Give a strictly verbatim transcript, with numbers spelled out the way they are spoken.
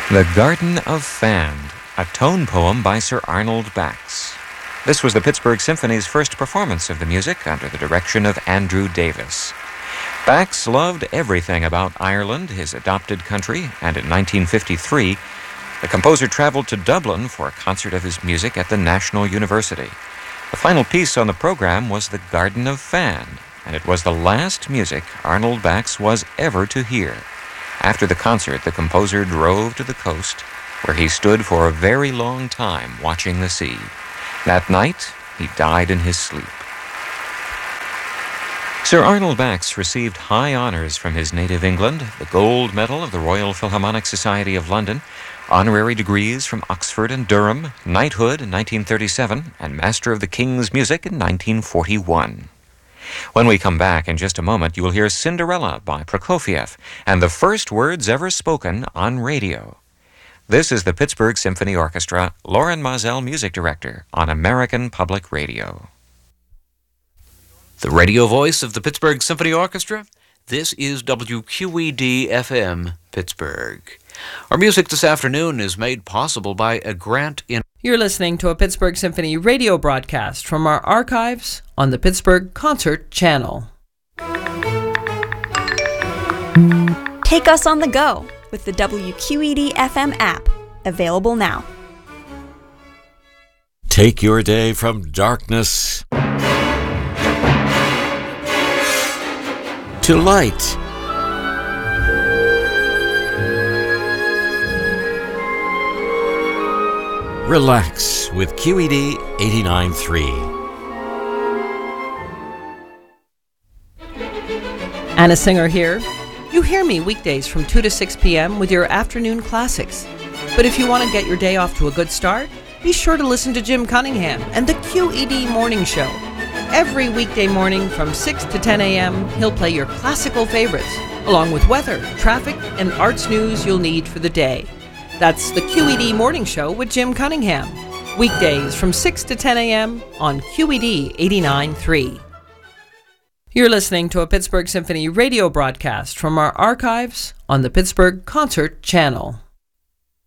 The Garden of Fand, a tone poem by Sir Arnold Bax. This was the Pittsburgh Symphony's first performance of the music under the direction of Andrew Davis. Bax loved everything about Ireland, his adopted country, and in nineteen fifty-three, the composer traveled to Dublin for a concert of his music at the National University. The final piece on the program was The Garden of Fand, and it was the last music Arnold Bax was ever to hear. After the concert, the composer drove to the coast, where he stood for a very long time watching the sea. That night, he died in his sleep. Sir Arnold Bax received high honors from his native England, the Gold Medal of the Royal Philharmonic Society of London, honorary degrees from Oxford and Durham, knighthood in nineteen thirty-seven, and Master of the King's Music in nineteen forty-one. When we come back in just a moment, you will hear Cinderella by Prokofiev and the first words ever spoken on radio. This is the Pittsburgh Symphony Orchestra, Loren Mazel, music director, on American Public Radio. The radio voice of the Pittsburgh Symphony Orchestra, this is W Q E D F M, Pittsburgh. Our music this afternoon is made possible by a grant in... You're listening to a Pittsburgh Symphony radio broadcast from our archives on the Pittsburgh Concert Channel. Take us on the go with the W Q E D F M app, available now. Take your day from darkness to light. Relax with Q E D eighty-nine point three. Anna Singer here. You hear me weekdays from two to six p.m. with your afternoon classics. But if you want to get your day off to a good start, be sure to listen to Jim Cunningham and the Q E D Morning Show. Every weekday morning from six to ten a.m., he'll play your classical favorites, along with weather, traffic, and arts news you'll need for the day. That's the Q E D Morning Show with Jim Cunningham. Weekdays from six to ten a.m. on Q E D eighty-nine point three. You're listening to a Pittsburgh Symphony radio broadcast from our archives on the Pittsburgh Concert Channel.